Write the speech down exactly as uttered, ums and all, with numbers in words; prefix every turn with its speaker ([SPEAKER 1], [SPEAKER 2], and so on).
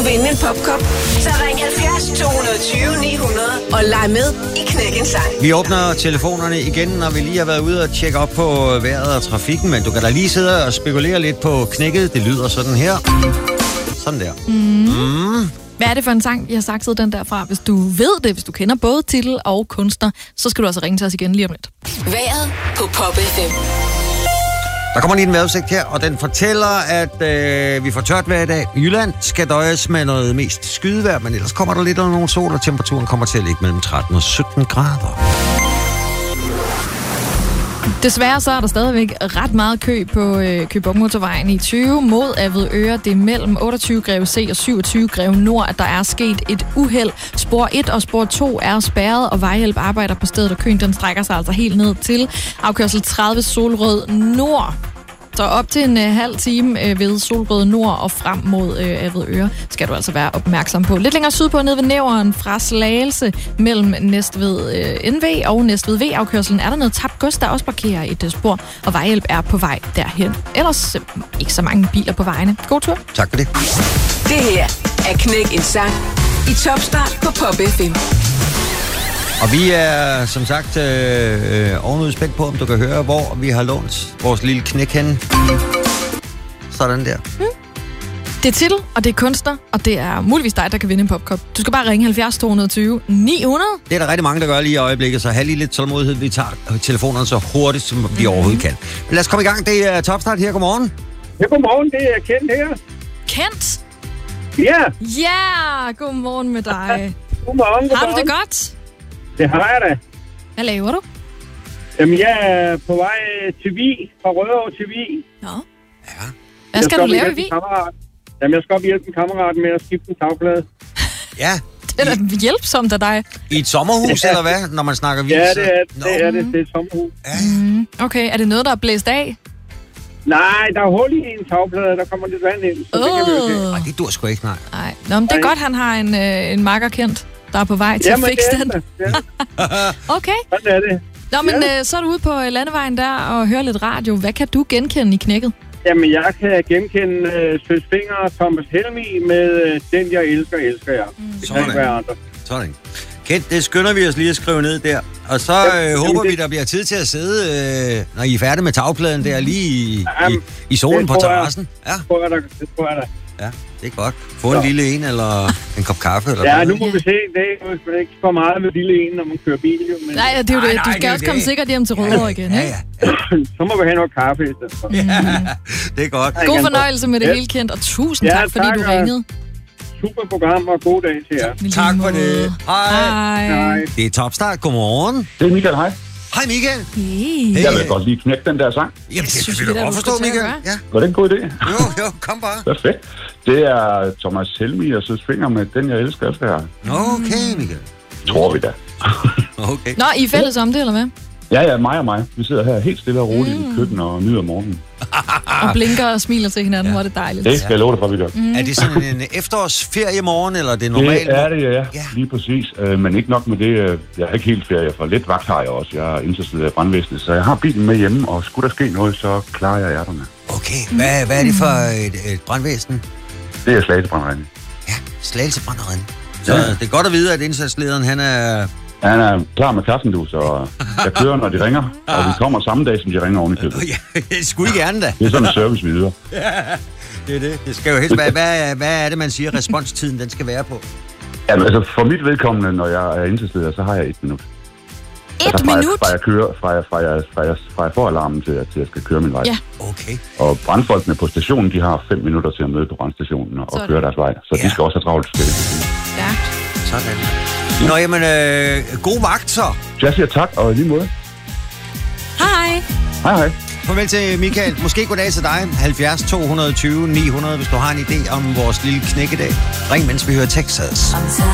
[SPEAKER 1] vinde en popkop? Så ring halvfjerds to tyve ni hundrede og leg med i Knæk en Sang.
[SPEAKER 2] Vi åbner telefonerne igen, når vi lige har været ude og tjekke op på vejret og trafikken, men du kan da lige sidde og spekulere lidt på knækket. Det lyder sådan her. Sådan der.
[SPEAKER 3] Mm.
[SPEAKER 2] Mm.
[SPEAKER 3] Hvad er det for en sang, vi har sagt den derfra? Hvis du ved det, hvis du kender både titel og kunstner, så skal du altså ringe til os igen lige om lidt.
[SPEAKER 1] Vejret på Pop F M.
[SPEAKER 2] Der kommer lige en vejrudsigt her, og den fortæller, at øh, vi får tørt hver dag. Jylland skal døjes med noget mest skydevejr, men ellers kommer der lidt af nogle sol, og temperaturen kommer til at ligge mellem tretten og sytten grader.
[SPEAKER 3] Desværre så er der stadigvæk ret meget kø på øh, Køge-Bugt-motorvejen i tyve mod Avedøre. Det er mellem otteogtyve Greve C og syvogtyve Greve Nord, at der er sket et uheld. Spor et og spor to er spærret, og vejhjælp arbejder på stedet, og køen den strækker sig altså helt ned til afkørsel tredive Solrød Nord. Så op til en øh, halv time øh, ved Solrød Nord og frem mod øh, Avedøre skal du altså være opmærksom på. Lidt længere sydpå nede ved Næveren fra Slagelse mellem Næstved øh, N V og Næstved V-afkørselen er der noget tabt gods, der også blokerer et øh, spor, og vejhjælp er på vej derhen. Ellers øh, ikke så mange biler på vejene. God tur.
[SPEAKER 2] Tak for det.
[SPEAKER 1] Det her er Knæk en Sang i Topstart på Pop F M.
[SPEAKER 2] Og vi er, som sagt, øh, ovenud spændt på, om du kan høre, hvor vi har lånt vores lille knæk henne. Sådan der.
[SPEAKER 3] Hmm. Det er titel, og det er kunstner, og det er muligvis dig, der kan vinde en popkop. Du skal bare ringe halvfjerds to tyve ni hundrede.
[SPEAKER 2] Det er der rigtig mange, der gør lige i øjeblikket, så have lige lidt tålmodighed. Vi tager telefonerne så hurtigt, som vi overhovedet kan. Men lad os komme i gang. Det er Topstart her. Godmorgen.
[SPEAKER 4] Ja, godmorgen. Det er Kent her.
[SPEAKER 3] Kent?
[SPEAKER 4] Ja.
[SPEAKER 3] Ja, godmorgen med dig.
[SPEAKER 4] Godmorgen, godmorgen.
[SPEAKER 3] Har du det godt?
[SPEAKER 4] Det har jeg da.
[SPEAKER 3] Hvad laver du?
[SPEAKER 4] Jamen, jeg er på vej til Vig, fra Rødovre til Vig.
[SPEAKER 3] Nå.
[SPEAKER 2] Ja.
[SPEAKER 3] Hvad skal, skal du lave i Vig?
[SPEAKER 4] Jamen, jeg skal op hjælpe en kammerat med at skifte en tagplade.
[SPEAKER 2] Ja.
[SPEAKER 3] Det er da hjælpsomt af dig.
[SPEAKER 2] I et sommerhus, eller hvad, når man snakker Vig?
[SPEAKER 4] Ja, det er det. Det er, det. Det er et sommerhus.
[SPEAKER 2] Ja.
[SPEAKER 3] Mm. Okay, er det noget, der er blæst af?
[SPEAKER 4] Nej, der er hul i en tagplade, der kommer lidt vand ind, så oh. det kan vi jo ikke.
[SPEAKER 2] Nej, det dur sgu ikke, nej.
[SPEAKER 3] Nej, Nå, men det er godt, han har en, øh, en makker Kent, der er på vej til
[SPEAKER 4] Jamen,
[SPEAKER 3] at fikse den.
[SPEAKER 4] Det er det.
[SPEAKER 3] Okay.
[SPEAKER 4] Sådan er det.
[SPEAKER 3] Nå, men
[SPEAKER 4] ja.
[SPEAKER 3] øh, så er du ude på landevejen der og hører lidt radio. Hvad kan du genkende i knækket?
[SPEAKER 4] Jamen, jeg kan genkende øh, Søs Finger og Thomas Helmi med øh, Den, jeg elsker, elsker jeg. Mm. Det kan ikke være andre.
[SPEAKER 2] Sådan. Kent, det skynder vi os lige at skrive ned der. Og så øh, håber det... vi, der bliver tid til at sidde, øh, når I er færdige med tagpladen der, lige i,
[SPEAKER 4] Jamen,
[SPEAKER 2] i, i solen på terrassen.
[SPEAKER 4] Ja. Det tror jeg da. Det tror jeg da.
[SPEAKER 2] Ja, det er godt. Få en lille en, eller en kop kaffe, eller
[SPEAKER 4] ja,
[SPEAKER 2] noget.
[SPEAKER 4] nu må vi se. Det er ikke for meget med lille en, når man kører bil. Jo, men...
[SPEAKER 3] Nej, det er jo det. Du skal
[SPEAKER 2] nej,
[SPEAKER 3] også
[SPEAKER 2] det
[SPEAKER 3] komme sikkert hjem til Rødovre igen,
[SPEAKER 2] ja,
[SPEAKER 3] ikke?
[SPEAKER 2] ja, ja.
[SPEAKER 4] Så må vi have noget kaffe i stedet for.
[SPEAKER 2] Ja, det er godt.
[SPEAKER 3] God fornøjelse med det ja. hele, Kent, og tusind ja, tak, fordi tak, du ringede.
[SPEAKER 4] Super program, og god dag til jer.
[SPEAKER 2] Tak for det. Hej.
[SPEAKER 3] Hej.
[SPEAKER 2] Det er Topstart. Godmorgen.
[SPEAKER 5] Det er Michael, hej.
[SPEAKER 2] Hej Michael.
[SPEAKER 3] Hey.
[SPEAKER 5] Hey. Jeg vil godt lige knække den der sang.
[SPEAKER 2] Jamen, det
[SPEAKER 3] synes
[SPEAKER 2] kan
[SPEAKER 3] vi
[SPEAKER 2] vi
[SPEAKER 3] da,
[SPEAKER 2] da
[SPEAKER 3] du
[SPEAKER 2] godt forstå,
[SPEAKER 3] skulle tage
[SPEAKER 2] Michael.
[SPEAKER 3] at
[SPEAKER 2] Ja.
[SPEAKER 5] Var det en god idé?
[SPEAKER 2] Jo, jo, kom bare.
[SPEAKER 5] Perfekt. Det er Thomas Helmi og Søs Finger med Den, jeg elsker, elsker jeg.
[SPEAKER 2] Okay, Michael.
[SPEAKER 5] Tror vi da.
[SPEAKER 2] Okay.
[SPEAKER 3] Nå, I er fælles om det, eller hvad?
[SPEAKER 5] Ja, ja, mig og mig. Vi sidder her helt stille og roligt mm. i køkkenet og nyder morgenen.
[SPEAKER 3] Og blinker og smiler til hinanden, ja. Hvor er det dejligt.
[SPEAKER 5] Det skal jeg love dig for, vi gør.
[SPEAKER 2] Mm. Er det sådan en efterårsferiemorgen, eller er det normalt?
[SPEAKER 5] Det er det, ja. ja. Lige præcis. Øh, men ikke nok med det. Jeg har ikke helt ferie, for lidt vagt har jeg også. Jeg er interesseret i brandvæsenet, så jeg har bilen med hjemme, og skulle der ske noget, så klarer jeg ærterne.
[SPEAKER 2] Okay, hvad, hvad er det for et, et brandvæsen?
[SPEAKER 5] Det er Slagelsebrandredning.
[SPEAKER 2] Ja, Slagelsebrandredning. Så ja. Det er godt at vide, at indsatslederen, han er...
[SPEAKER 5] Han er klar med kaffen, du, så jeg kører, når de ringer, og vi kommer samme dag, som de ringer oven i købet.
[SPEAKER 2] Ja, det skulle I gerne da.
[SPEAKER 5] Det er sådan en service, vi yder.
[SPEAKER 2] Ja, det er det. Det skal jo helst være, hvad, hvad er det, man siger, responstiden den skal være på?
[SPEAKER 5] Jamen, altså, for mit vedkommende, når jeg er indsatsleder, så har jeg et minut.
[SPEAKER 3] Et
[SPEAKER 5] altså, fra
[SPEAKER 3] minut?
[SPEAKER 5] Jeg, fra jeg kører, fra jeg, fra jeg, fra jeg, fra jeg får alarmen til, til jeg skal køre min vej.
[SPEAKER 3] Ja.
[SPEAKER 2] Okay.
[SPEAKER 5] Og brandfolkene på stationen, de har fem minutter til at møde på brandstationen og sådan. Køre deres vej. Så ja. De skal også have travlt til det.
[SPEAKER 3] Ja.
[SPEAKER 2] Sådan. Nå, jamen, øh, god vagt så.
[SPEAKER 5] Jeg siger tak, og lige måde.
[SPEAKER 3] Hej.
[SPEAKER 5] Hej, hej.
[SPEAKER 2] Farvel til Michael. Måske goddag til dig. halvfjerds to tyve ni hundrede, hvis du har en idé om vores lille knækkedag. Ring, mens vi hører Texas.